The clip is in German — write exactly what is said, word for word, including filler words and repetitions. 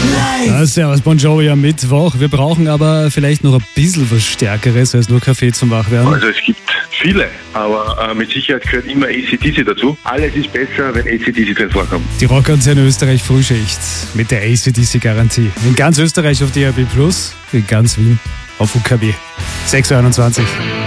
Ja, servus, Bon Jovi am Mittwoch. Wir brauchen aber vielleicht noch ein bisschen was Stärkeres als nur Kaffee zum Wachwerden. Also es gibt viele, aber äh, mit Sicherheit gehört immer A C D C dazu. Alles ist besser, wenn A C D C drin vorkommt. Die Rockanzeigen Österreich Frühschicht mit der A C D C-Garantie. In ganz Österreich auf D A B plus, in ganz Wien auf U K W. sechs Uhr einundzwanzig.